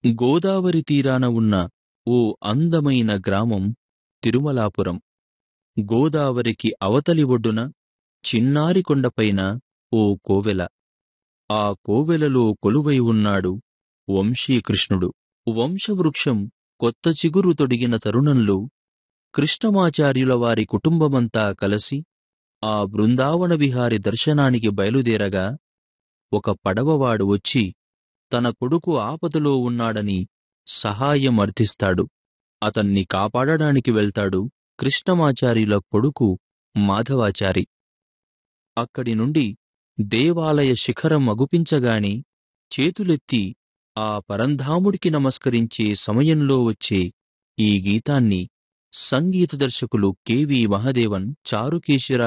గోదావరి తీరాన ఉన్న ఓ అందమైన గ్రామం తిరుమలాపురం. గోదావరికి అవతలి ఒడ్డున చిన్నారి కొండపైన ఓ కోవెల. ఆ కోవెలలో కొలువై ఉన్నాడు వంశీకృష్ణుడు. వంశవృక్షం కొత్త చిగురు తొడిగిన తరుణంలో కృష్ణమాచార్యుల వారి కుటుంబమంతా కలిసి ఆ బృందావన విహారి దర్శనానికి బయలుదేరగా ఒక పడవవాడు వచ్చి తన కొడుకు ఆపదలో ఉన్నాడని సహాయం అర్థిస్తాడు. అతన్ని కాపాడడానికి వెళ్తాడు కృష్ణమాచార్యుల కొడుకు మాధవాచారి. అక్కడి నుండి దేవాలయ శిఖరం అగుపించగానే చేతులెత్తి ఆ పరంధాముడికి నమస్కరించే సమయంలో వచ్చే ఈ గీతాన్ని సంగీత దర్శకులు కె.వి. మహదేవన్, చారుకేశిరా